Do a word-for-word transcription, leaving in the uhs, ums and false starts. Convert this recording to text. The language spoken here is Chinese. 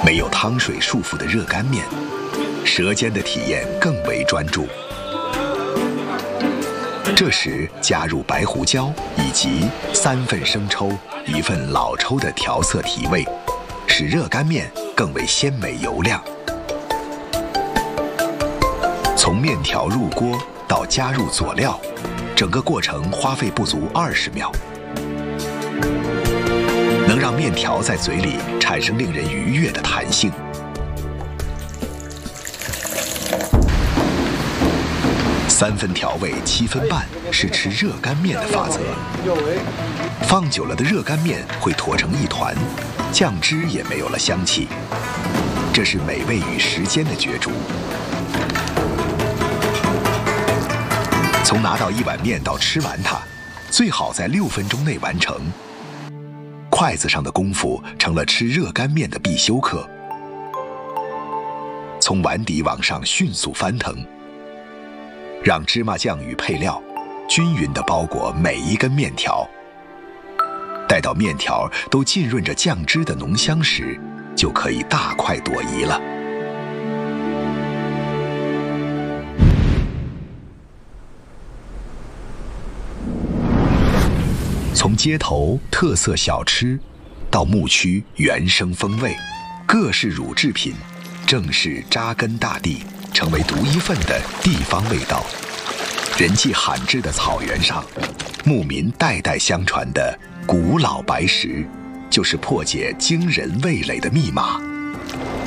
没有汤水束缚的热干面，舌尖的体验更为专注。这时加入白胡椒以及三份生抽、一份老抽的调色提味，使热干面更为鲜美油亮。从面条入锅到加入佐料，整个过程花费不足二十秒，能让面条在嘴里产生令人愉悦的弹性。三分调味七分拌是吃热干面的法则。放久了的热干面会坨成一团，酱汁也没有了香气，这是美味与时间的角逐。从拿到一碗面到吃完它，最好在六分钟内完成。筷子上的功夫成了吃热干面的必修课。从碗底往上迅速翻腾，让芝麻酱与配料均匀地包裹每一根面条。待到面条都浸润着酱汁的浓香时，就可以大快朵颐了。从街头特色小吃，到牧区原生风味，各式乳制品正式扎根大地，成为独一份的地方味道。人迹罕至的草原上，牧民代代相传的古老白食，就是破解惊人味蕾的密码。